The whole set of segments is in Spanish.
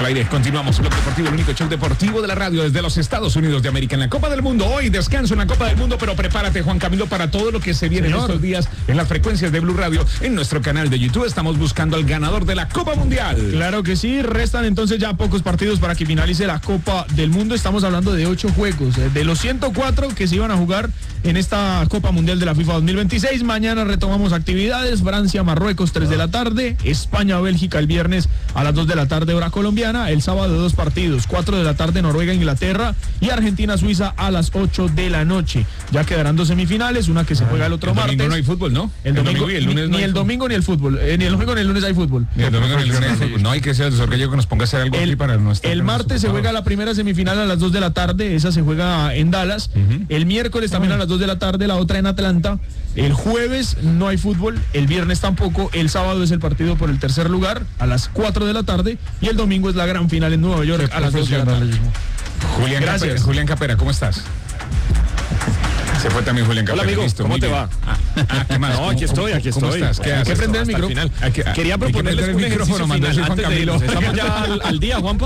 al aire. Continuamos Blog Deportivo, el único show deportivo de la radio desde los Estados Unidos de América. En la Copa del Mundo, hoy descanso en la Copa del Mundo, pero prepárate, Juan Camilo, para todo lo que se viene en estos días en las frecuencias de Blue Radio. En nuestro canal de YouTube estamos buscando al ganador de la Copa Mundial. Claro que sí, restan entonces ya pocos partidos para que finalice la Copa del Mundo. Estamos hablando de 8 juegos, de los 104 que se iban a jugar en esta Copa Mundial de la FIFA 2026. Mañana retomamos actividades: Francia, Marruecos, 3 de la tarde, España, Bélgica el viernes a las 2 de la tarde hora colombiana, el sábado 2 partidos, 4 de la tarde Noruega, Inglaterra y Argentina, Suiza a las 8 de la noche. Ya quedarán 2 semifinales, una que se juega el otro martes. El domingo no hay fútbol, ¿no? El domingo y el lunes no ni el domingo ni el fútbol, ni el domingo ni el lunes hay fútbol. Ni el domingo ni el lunes hay fútbol. No hay que ser el gallego que nos ponga a hacer algo aquí para nuestra. El martes se juega la primera semifinal a las 2 de la tarde, esa se juega en Dallas. El miércoles también a las 2 de la tarde, la otra en Atlanta. El jueves no hay fútbol, el viernes tampoco, el sábado es el partido por el tercer lugar a las 4 de la tarde y el domingo es la gran final en Nueva York a las 2 de la tarde. Julián Capera, ¿cómo estás? Se fue también Julián Capera. Hola, amigo, listo, ¿cómo te va? ¿Qué más? No, aquí estoy. ¿Cómo estás? ¿Qué haces? Hay que prender el micrófono. Quería proponerles un ejercicio final antes de irnos. ¿Estamos ya al día, Juanpa?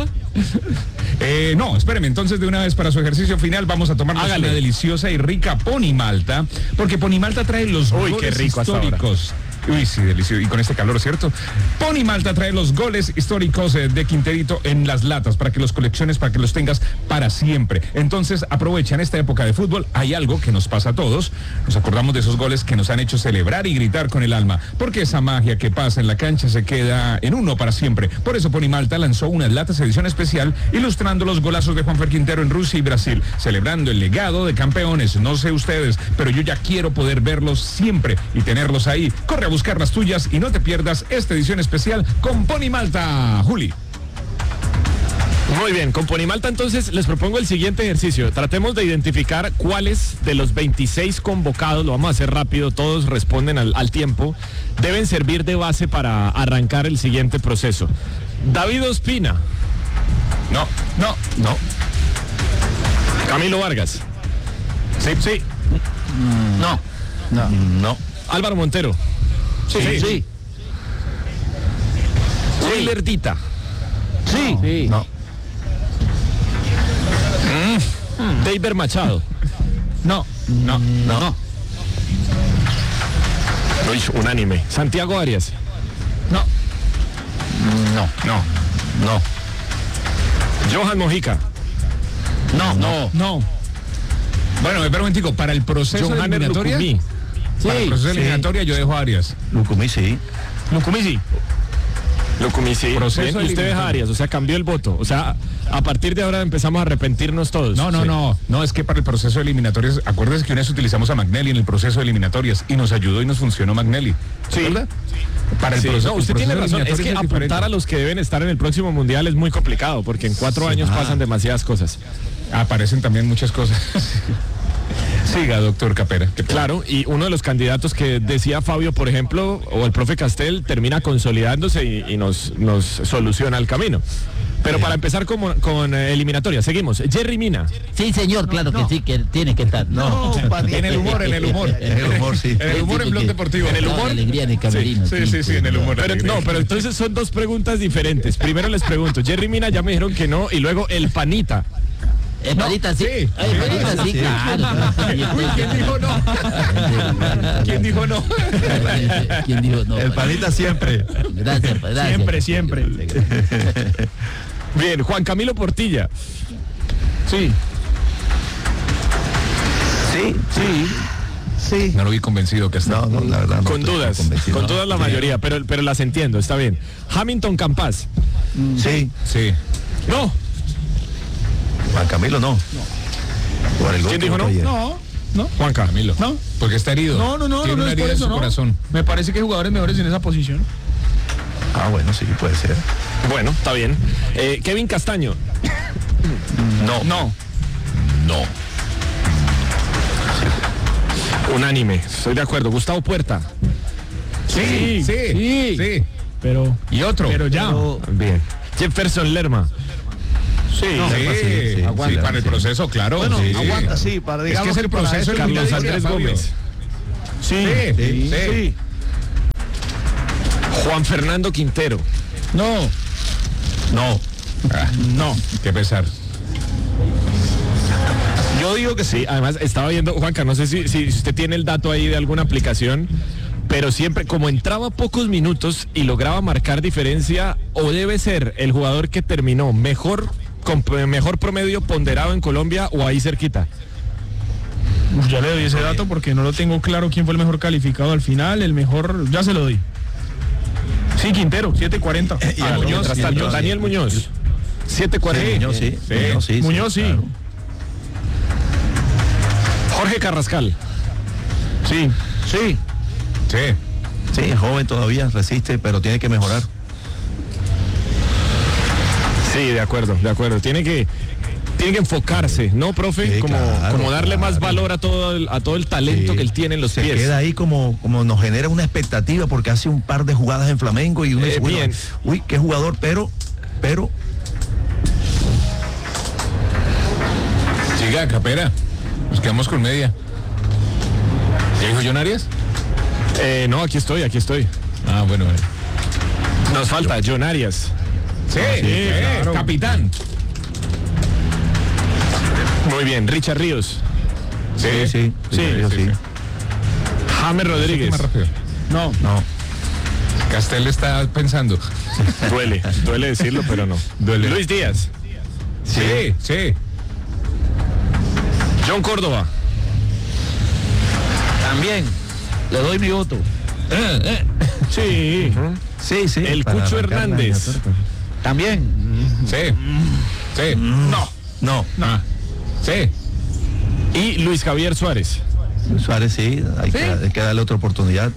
No, espéreme, entonces de una vez para su ejercicio final vamos a tomarnos una deliciosa y rica Pony Malta, porque Pony Malta trae los goles históricos. Uy, sí, delicioso. Y con este calor, ¿cierto? Pony Malta trae los goles históricos de Quinterito en las latas para que los colecciones, para que los tengas para siempre. Entonces, aprovecha en esta época de fútbol. Hay algo que nos pasa a todos. Nos acordamos de esos goles que nos han hecho celebrar y gritar con el alma, porque esa magia que pasa en la cancha se queda en uno para siempre. Por eso Pony Malta lanzó unas latas edición especial ilustrando los golazos de Juanfer Quintero en Rusia y Brasil, celebrando el legado de campeones. No sé ustedes, pero yo ya quiero poder verlos siempre y tenerlos ahí. Corre a buscar las tuyas y no te pierdas esta edición especial con Pony Malta. Juli. Muy bien, con Pony Malta entonces les propongo el siguiente ejercicio. Tratemos de identificar cuáles de los 26 convocados, lo vamos a hacer rápido, todos responden al tiempo, deben servir de base para arrancar el siguiente proceso. David Ospina. No. Camilo Vargas. Sí. No. Álvaro Montero. Sí. Willer Dita. Sí. No. David Machado. No. Uy, unánime. Santiago Arias. No. Johan Mojica. No. Bueno, espera un momentico, para el proceso de eliminatoria. Para el proceso de eliminatoria yo dejo a Arias. Lucumí, sí. Lucumí, sí. Proceso Bien, usted deja a Arias, o sea, cambió el voto. O sea, a partir de ahora empezamos a arrepentirnos todos. No, es que para el proceso de eliminatorias, acuérdense que una vez utilizamos a Magnelli en el proceso de eliminatorias y nos ayudó y nos funcionó Magnelli. Sí. ¿Verdad? Para el Sí, proceso, no, usted tiene razón, es que apuntar a los que deben estar en el próximo mundial es muy complicado, porque en 4 años pasan demasiadas cosas. Aparecen también muchas cosas. Siga, doctor Capera. Claro, y uno de los candidatos que decía Fabio, por ejemplo, o el profe Castel, termina consolidándose y nos soluciona el camino. Pero para empezar con eliminatoria, seguimos. Jerry Mina. Sí, señor, claro que sí, que tiene que estar. En el humor. En el humor, sí. En el humor en Blog Deportivo. En el humor. Alegría en el camerino. Sí, en el humor. Pero entonces son 2 preguntas diferentes. Primero les pregunto, Jerry Mina ya me dijeron que no, y luego el Panita. El Panita sí. El Panita sí, claro. Uy, ¿quién dijo no? ¿Quién dijo no? El Panita siempre. Gracias. Siempre. Bien, Juan Camilo Portilla. Sí. No lo vi convencido que está. No, la verdad. Con dudas la mayoría, pero las entiendo, está bien. Hamilton Campas. Sí. No. Juan Camilo no. Por el gol ¿Quién que dijo no? metió ayer. No. Juan Camilo. No. Porque está herido. No Tiene una es por herida en eso, su no. corazón. Me parece que hay jugadores mejores en esa posición. Bueno, sí, puede ser. Bueno, está bien. Kevin Castaño. No. Unánime, estoy de acuerdo. Gustavo Puerta. Sí. Pero. Y otro. Pero ya. Bien. Jefferson Lerma. Sí, para el proceso, claro. Bueno, sí. aguanta, sí, para Es digamos que es el proceso. Carlos Andrés Gómez. Sí. Juan Fernando Quintero. No. No. Qué pesar. Yo digo que sí. Además, estaba viendo, Juanca, no sé si usted tiene el dato ahí de alguna aplicación, pero siempre, como entraba pocos minutos y lograba marcar diferencia, o debe ser el jugador que terminó con mejor promedio ponderado en Colombia o ahí cerquita. Ya le doy ese dato porque no lo tengo claro quién fue el mejor calificado al final, el mejor, ya se lo doy. Sí, Quintero, 7.40. Mientras tanto, Daniel Muñoz, 7.40. Muñoz, sí. Claro. Jorge Carrascal. Sí. Sí. Sí, joven todavía, resiste, pero tiene que mejorar. Sí, de acuerdo. Tiene que enfocarse, ¿no, profe? Sí, como darle más claro. valor a todo el talento que él tiene en los se pies. queda ahí como nos genera una expectativa porque hace un par de jugadas en Flamengo y uno dice, bueno, bien. uy, qué jugador, pero Siga, Capera. Nos quedamos con media. ¿Ya dijo John Arias? No, aquí estoy. Ah, bueno. Nos falta John Arias. Sí, claro. Capitán. Muy bien, Richard Ríos. sí. James Rodríguez. Más rápido. No. Castel está pensando. Duele decirlo, pero no. Duele. Luis Díaz. Sí. John Córdoba. También le doy mi voto. Sí. Sí. El para Cucho arrancar la Hernández. eliminatoria. También. Sí. No. Sí. Y Luis Javier Suárez. Suárez sí, hay que darle otra oportunidad.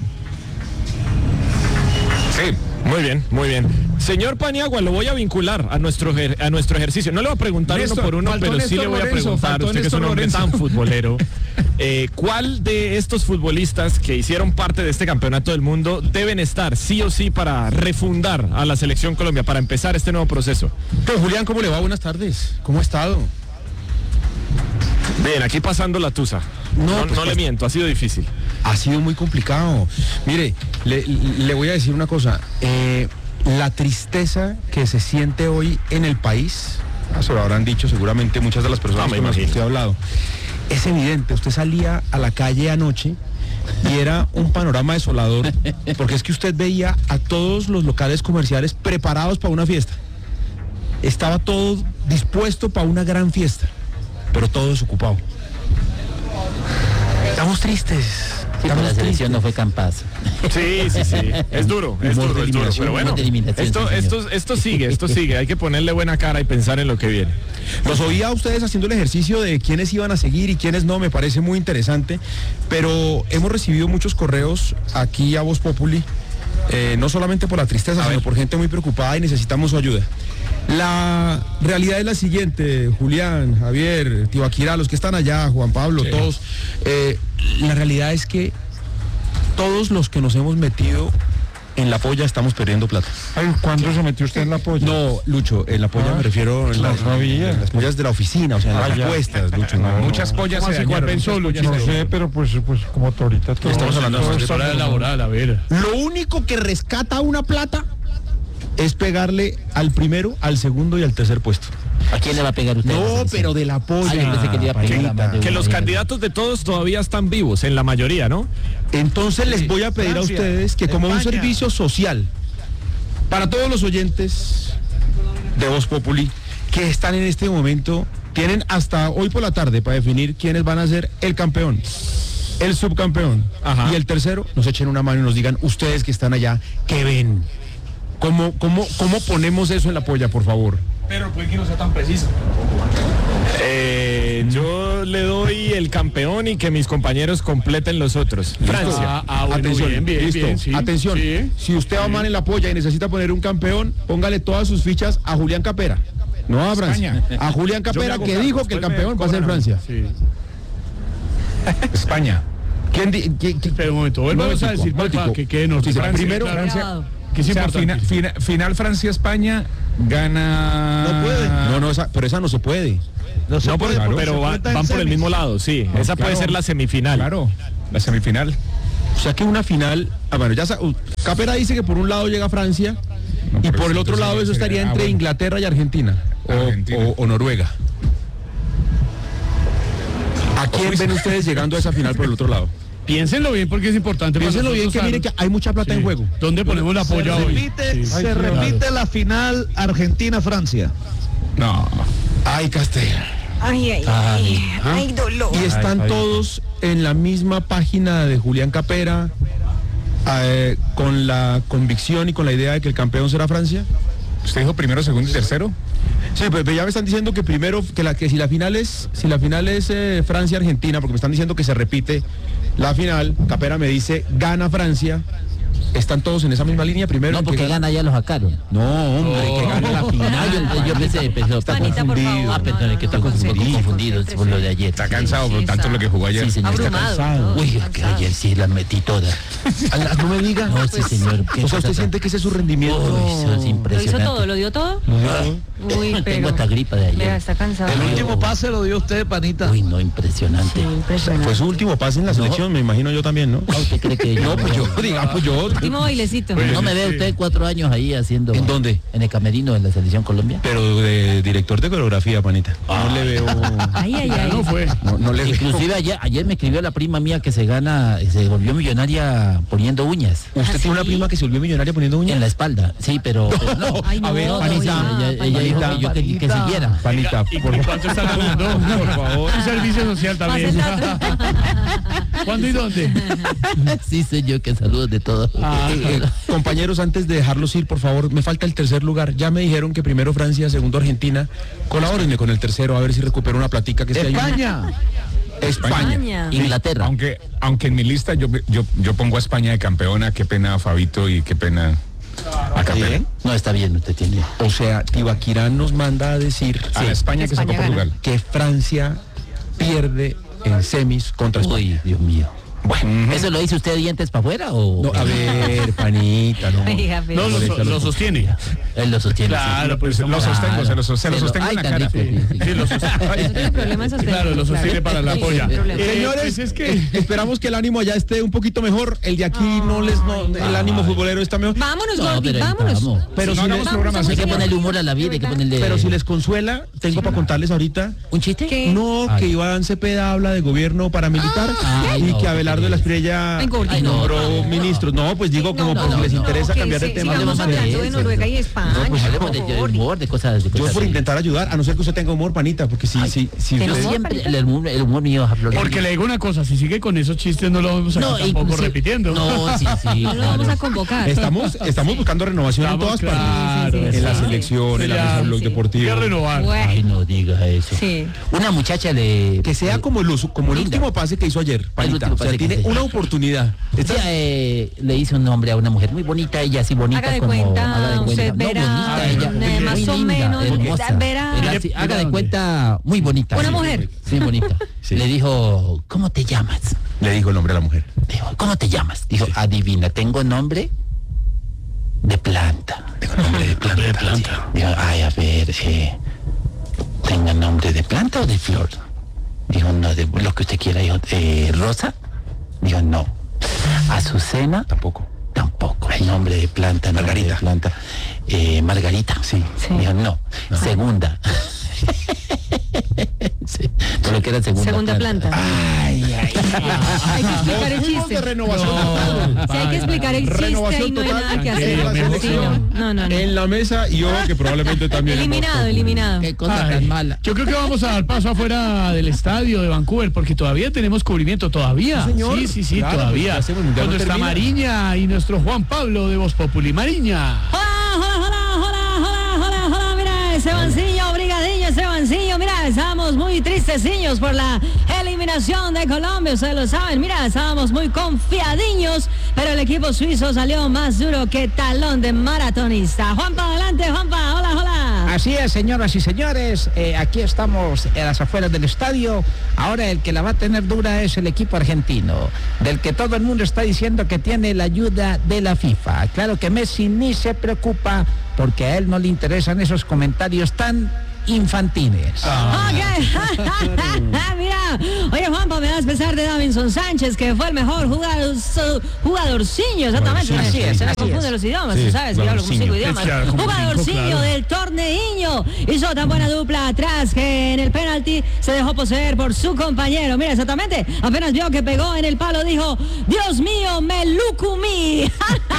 Sí. Muy bien. Señor Paniagua, lo voy a vincular a nuestro ejercicio. No le voy a preguntar Néstor, uno por uno, faltó pero sí Néstor le voy a Lorenzo, preguntar, faltó usted que es un Néstor hombre Lorenzo. tan futbolero, ¿cuál de estos futbolistas que hicieron parte de este campeonato del mundo deben estar sí o sí para refundar a la selección Colombia, para empezar este nuevo proceso? Don Julián, ¿cómo le va? Buenas tardes. ¿Cómo ha estado? Bien, aquí pasando la tusa. No le miento, ha sido difícil. Ha sido muy complicado. Mire, le voy a decir una cosa. La tristeza que se siente hoy en el país, se lo habrán dicho seguramente muchas de las personas con las que usted ha hablado, es evidente. Usted salía a la calle anoche y era un panorama desolador, porque es que usted veía a todos los locales comerciales preparados para una fiesta. Estaba todo dispuesto para una gran fiesta, pero todo desocupado. Estamos tristes. Sí, pero la selección no fue capaz. Sí. Es duro. Pero bueno, esto sigue. Hay que ponerle buena cara y pensar en lo que viene. Los oía a ustedes haciendo el ejercicio de quiénes iban a seguir y quiénes no, me parece muy interesante, pero hemos recibido muchos correos aquí a Voz Populi, no solamente por la tristeza, sino por gente muy preocupada y necesitamos su ayuda. La realidad es la siguiente, Julián, Javier, Tibaquirá, los que están allá, Juan Pablo, todos, la realidad es que todos los que nos hemos metido en la polla estamos perdiendo plata. Ay, ¿cuándo se metió usted en la polla? No, Lucho, en la polla me refiero en las pollas de la oficina, o sea, en las apuestas, Lucho. Muchas pollas se dañaron. No sé, pero pues como ahorita todo. Estamos hablando de temporada laboral, a ver. Lo único que rescata una plata es pegarle al primero, al segundo y al tercer puesto. ¿A quién le va a pegar usted? No, pero de la polla. Yo pensé que le iba a pegar a más de Que uno. los candidatos de todos todavía están vivos, en la mayoría, ¿no? Entonces les voy a pedir a ustedes que como un servicio social para todos los oyentes de Voz Populi que están en este momento, tienen hasta hoy por la tarde para definir quiénes van a ser el campeón, el subcampeón y el tercero, nos echen una mano y nos digan ustedes que están allá, ¿qué ven? ¿Cómo ponemos eso en la polla, por favor? Pero puede que no sea tan preciso. Yo le doy el campeón y que mis compañeros completen los otros. Francia. Bueno, Atención, bien, listo. sí. Atención, Sí. si usted va mal en la polla y necesita poner un campeón, póngale todas sus fichas a Julián Capera. No a Francia. A Julián Capera, que dijo que el campeón va a ser Francia. Sí. España. Pero un momento, vamos a decir, momentico. que quede Sí, primero, Francia. Que es O sea, importante. final Francia-España gana. no puede. No, pero esa no se puede. Pero van por el mismo lado, sí. Esa puede ser la semifinal. Claro, la semifinal. O sea que una final. Bueno, Capera dice que por un lado llega Francia No, y por el otro lado eso estaría entre Inglaterra y Argentina. O Noruega. ¿A quién ven ustedes llegando a esa final por el otro lado? Piénsenlo bien porque es importante. Piénsenlo bien que mire que hay mucha plata en juego. ¿Dónde ponemos la polla hoy? Se repite la final Argentina-Francia. No. Ay, Castell. Ay, dolor. Y están todos en la misma página de Julián Capera, con la convicción y con la idea de que el campeón será Francia. ¿Usted dijo primero, segundo y tercero? Sí, pues ya me están diciendo que primero, que si la final es Francia-Argentina, porque me están diciendo que se repite la final, Capera me dice, gana Francia. ¿Están todos en esa misma línea primero? No, porque gana ya lo sacaron. No, hombre, que gana la final. Yo pensé, está Panita, confundido. perdón, es que está confundido por lo de ayer. Está cansado por tanto lo que jugó ayer. Sí, señor. Abrumado, Está cansado. ¿no? Uy, es que ayer sí las metí todas. No me diga. No, sí, señor. O sea, ¿usted siente que ese es su rendimiento? Uy, eso es ¿Lo impresionante. hizo todo? ¿Lo dio todo? Uy, pero... Tengo esta gripa de Vea, ayer. está cansado. El último pase lo dio usted, panita. Uy, no, impresionante. Sí, impresionante. Fue su último pase en la selección, me imagino yo también, ¿no? ¿Usted cree que yo? No, pues yo, digamos, yo. Último bailecito. ¿No me ve usted 4 años ahí haciendo? ¿En dónde? En el camerino de la Selección Colombia. Pero de director de coreografía, panita. No le veo. Ay. No fue. No le veo. Inclusive ayer me escribió la prima mía que se volvió millonaria poniendo uñas. ¿Usted tiene una prima que se volvió millonaria poniendo uñas? En la espalda, sí, pero no. Ay, no, a ver, no, panita, Ella dijo que yo que siguiera. Panita, por ¿Cuánto está ganando? por favor. Un servicio social también. ¿Cuándo y dónde? Sí, señor, que saludos de todos. Compañeros, antes de dejarlos ir, por favor, me falta el tercer lugar. Ya me dijeron que primero Francia, segundo Argentina. Colabórenme con el tercero, a ver si recupero una platica que esté ahí. España. Inglaterra. Aunque en mi lista yo pongo a España de campeona. Qué pena a Fabito y qué pena a Capera. No, está bien, usted tiene. O sea, Tibaquirá nos manda a decir A la España que sacó España Portugal. que Francia pierde en semis contra España. Uy, Dios mío. Bueno, ¿Eso lo dice usted dientes para afuera o...? No, a ver, panita, no. Oiga, pero- No, lo sostiene. Él lo sostiene. Claro, sí. pues lo sostengo, se lo sostengo Ay, en la tan cara. rico, sí. Sí, lo sostiene. Eso tiene problemas Claro, lo sostiene para la Sí, polla. sí, problema. Señores, pues es que... esperamos que el ánimo allá esté un poquito mejor. El de aquí el ánimo futbolero está mejor. Vámonos, No, Gordy, pero vámonos. vamos. Pero No si hagamos les, programa así. Hay que ponerle humor a la vida, hay que ponerle... pero si les consuela, tengo para contarles ahorita. ¿Un chiste? ¿Qué? No, que Iván Cepeda habla de gobierno paramilitar Ay, y no, que Abelardo de la Espriella Ay, Gordy, Ay, no, nombró ministros. No, pues digo, como No, por si les no, interesa que cambiar de sí, tema. sigamos hablemos de hablando de eso. Noruega y España. No, pues hablemos de por favor. humor, de cosas... Yo por intentar ayudar, a no ser que usted tenga humor, panita, porque si Yo usted- siempre, el humor mío es aflorar. Porque le digo una cosa, si sigue con esos chistes no lo vamos a tampoco inclusive- repitiendo. No, sí, No lo vamos a convocar. estamos buscando renovación en todas partes. Claro, Sí, En la sí. selección, en la Ya, mesa blog sí. Hay deportivo. que renovar. Bueno, Ay, no diga eso. sí. Una muchacha le... Que sea como el Linda. último pase que hizo ayer, panita. último O sea, pase que tiene hizo. una oportunidad. Ella, le hizo un nombre a una mujer muy bonita, ella así bonita Haga de como... cuenta, haga de usted cuenta. verá, bonita, ella, muy más o linda, menos, hermosa. verá. Era así, haga de cuenta, muy bonita. Una sí. mujer. Sí, bonita. Sí. Le dijo, ¿cómo te llamas? Le dijo el nombre a la mujer. Dijo, ¿cómo te llamas? Dijo, adivina, tengo nombre de planta. Tengo nombre de planta. Sí. Dijo, ay, a ver, ¿tenga nombre de planta o de flor? Dijo, no, de lo que usted quiera. Dijo, ¿Rosa? Dijo, no. ¿Azucena? Tampoco. Tampoco. El nombre de planta, nombre Margarita. de planta. Margarita. Sí. Dijo, no. Segunda. Sí, solo que era segunda Planta. Ay, ay, Hay que explicar el chiste. de renovación. Sí, hay que explicar el chiste y Renovación no hay total. nada que hacer. En la Sí, selección. no. En la mesa y yo que probablemente también. Eliminado. qué cosa Ay, tan mala. Yo creo que vamos a dar paso afuera del estadio de Vancouver porque todavía tenemos cubrimiento, todavía. Sí, señor. Sí, Claro, todavía. pues, hacemos un mundial, Con no nuestra termina. Mariña y nuestro Juan Pablo de Voz Populi. Mariña. Hola, mira, Estebancillo, Brigadillo, Estebancillo, mira, estábamos muy tristeciños por la eliminación de Colombia, ustedes lo saben, mira, estábamos muy confiadiños, pero el equipo suizo salió más duro que talón de maratonista. Juanpa, adelante, Juanpa, hola. Así es, señoras y señores, aquí estamos en las afueras del estadio. Ahora el que la va a tener dura es el equipo argentino, del que todo el mundo está diciendo que tiene la ayuda de la FIFA. Claro que Messi ni se preocupa porque a él no le interesan esos comentarios tan infantines. Ok. Mira, oye Juanpa, me das pesar de Davinson Sánchez, que fue el mejor jugadorcillo, exactamente. Así es, se me así confunden es. los idiomas, Sí, tú sabes, que yo hablo como 5 idiomas. Claro, como Jugadorcillo 5, claro. del torneiño. Hizo tan buena dupla atrás que en el penalti se dejó poseer por su compañero. Mira, exactamente, apenas vio que pegó en el palo, dijo, Dios mío, me lucumí.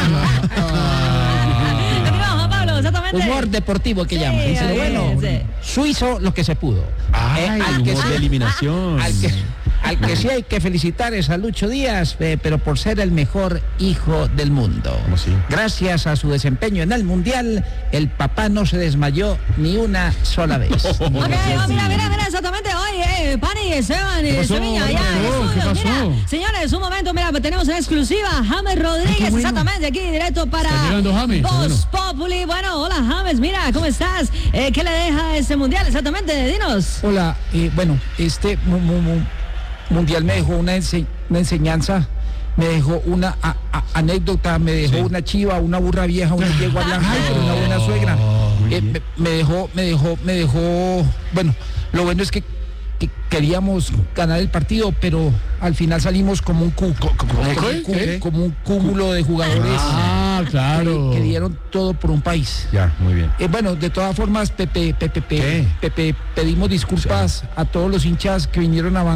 Exactamente. Humor deportivo que Sí, llaman. Pero bueno, sí. Suizo lo que se pudo. Ay, Al que humor sí- de eliminación. Al que sí hay que felicitar es a Lucho Díaz, pero por ser el mejor hijo del mundo. ¿Cómo así? Gracias a su desempeño en el Mundial, el papá no se desmayó ni una sola vez. Ok, mira, exactamente. Oye, Pani, Esteban, Sevilla, allá en pasó? estudios. ¿Qué pasó? Mira, señores, un momento, mira, tenemos en exclusiva a James Rodríguez, exactamente, aquí directo para Está llegando James, Voz Populi. Bueno, hola James, mira, ¿cómo estás? ¿Qué le deja este mundial? Exactamente, dinos. Hola, bueno, este Mundial me dejó una enseñanza, me dejó una anécdota, me dejó una chiva, una burra vieja, una yegua blanca, una buena suegra. Me dejó, bueno, lo bueno es que queríamos ganar el partido, pero al final salimos como un como un cúmulo de jugadores Ah, claro. que dieron todo por un país. Ya, muy bien. Bueno, de todas formas, Pepe, pedimos disculpas a todos los hinchas que vinieron a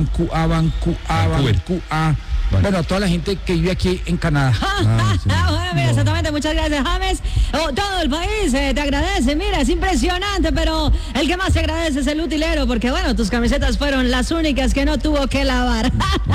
bueno, a toda la gente que vive aquí en Canadá. Bueno, mira, exactamente, muchas gracias, James. Todo el país te agradece, mira, es impresionante, pero el que más te agradece es el utilero, porque bueno, tus camisetas fueron las únicas que no tuvo que lavar.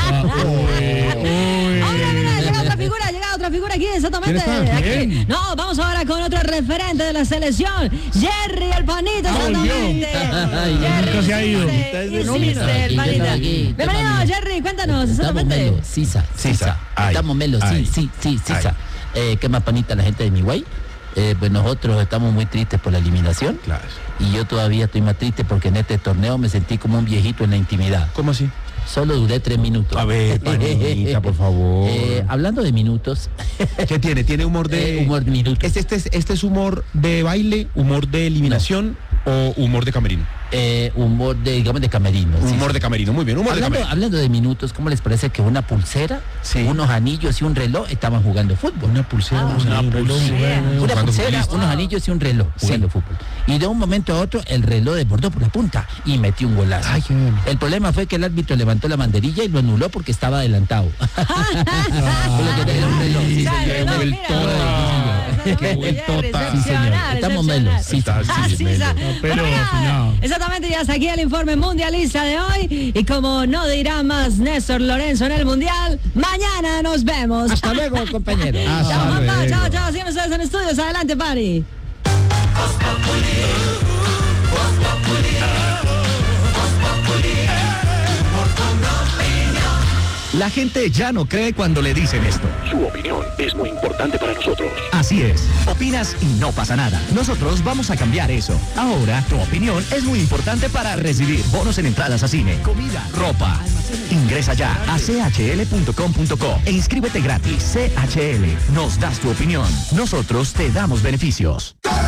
Ahora, mira, llega otra figura aquí, exactamente. ¿Quién está? Aquí. ¿Quién? No, vamos ahora con otro referente de la selección, Jerry el Panita, exactamente. nunca se ha ido. Hiciste el Panita. Bienvenido, Jerry, cuéntanos, Estamos exactamente. melos, Sisa. Ay. Estamos melos, sí, Sisa. ¿Qué más, panita, la gente de mi güey? Pues nosotros estamos muy tristes por la eliminación. Claro. Y yo todavía estoy más triste porque en este torneo me sentí como un viejito en la intimidad. ¿Cómo así? Solo duré 3 minutos. A ver, panita, por favor. Hablando de minutos, ¿Qué tiene? ¿Tiene humor de...? humor de minutos. ¿Este es humor de baile, humor de eliminación o humor de camerino? Humor de, digamos, de camerino. Sí, Humor sí. de camerino, muy bien, humor de camerino. Hablando de minutos, ¿cómo les parece que una pulsera, Sí. unos anillos y un reloj estaban jugando fútbol? Una pulsera, Ah, una pulsera. Una Jugando pulsera, futbolista. unos anillos y un reloj jugando fútbol. Y de un momento a otro el reloj desbordó por la punta y metió un golazo. Ay, qué bien. El problema fue que el árbitro levantó la banderilla y lo anuló porque estaba adelantado. Fue lo que era un reloj. Sí, Ya, señor. el reloj, el mira, todo. exactamente, vueltota. Jerry, Sí, señor. excepcional, Estamos excepcional. melos. Sí, Así sí, es. pero Bueno, mira, afinado. exactamente, ya hasta aquí el informe mundialista de hoy. Y como no dirá más Néstor Lorenzo en el mundial, mañana nos vemos. Hasta luego, compañero. Chao, Juanpa, chao. Siguen ustedes en estudios. Adelante, Pari. La gente ya no cree cuando le dicen esto. Su opinión es muy importante para nosotros. Así es. Opinas y no pasa nada. Nosotros vamos a cambiar eso. Ahora, tu opinión es muy importante para recibir bonos en entradas a cine, comida, ropa. Ingresa ya a chl.com.co e inscríbete gratis. CHL. Nos das tu opinión. Nosotros te damos beneficios.